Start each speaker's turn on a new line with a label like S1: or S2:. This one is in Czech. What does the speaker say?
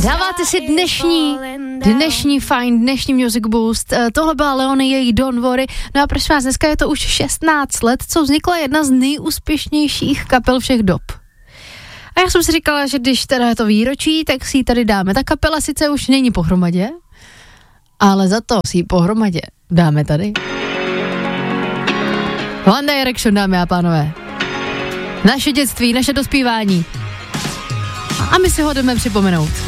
S1: Dáváte si dnešní fajn, dnešní Music Boost. Tohle byla Leonie, její Don't Worry. No a prosím vás, dneska je to už 16 let, co vznikla jedna z nejúspěšnějších kapel všech dob. A já jsem si říkala, že když teda je to výročí, tak si ji tady dáme. Ta kapela sice už není pohromadě, ale za to si ji pohromadě dáme tady. One Direction, dámy a pánové. Naše dětství, naše dospívání. A my si ho jdeme připomenout.